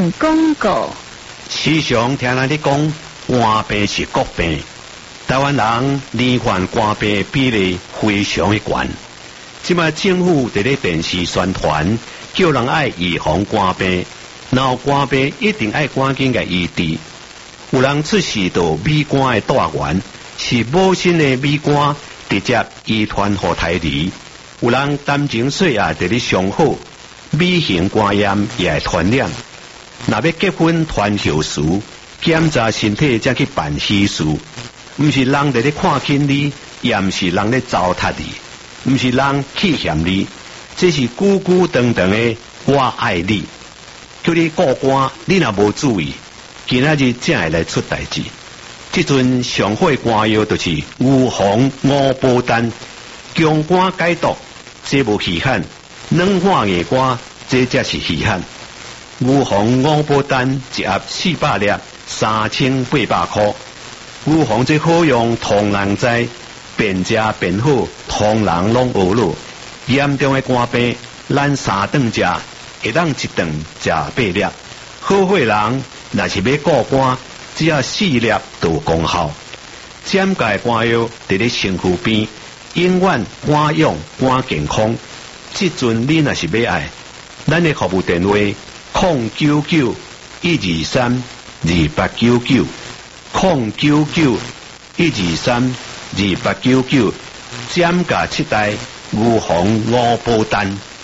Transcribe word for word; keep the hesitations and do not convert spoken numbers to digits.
性广告。 时常听人咧讲，肝病是国病，台湾人罹患肝病比例非常的悬。即卖政府伫咧电视宣传，叫人爱预防肝病，然后肝病一定爱赶紧嘅医治。有人出事到米肝的大源，是母亲的米肝直接遗传给胎儿。有人担情岁也伫咧上好，米型肝炎也会传染。若要结婚传后事，检查身体才去办喜事，毋是人伫咧看轻你，也毋是人咧糟蹋你，毋是人气嫌你，这是久久长长的我爱你。叫你顾肝，你若无注意，今仔日才会来出代志。即阵上好肝药就是牛黄五宝丹，强肝解毒，这无稀罕；软化硬肝，这才是稀罕。牛黄五宝丹一盒四百粒，三千八百块。牛黄这好用，同人知，便食便好，同人拢学落。严重的肝病，咱三顿食，会当一顿食八粒。好血人若是要顾肝，只要四粒就有功效。减钙肝药伫咧身躯边，永远肝用肝健康。即阵你若是要爱，咱的服务电话零九九一二三二八九九零九九一二三二八九九，减价七代牛黄五宝丹。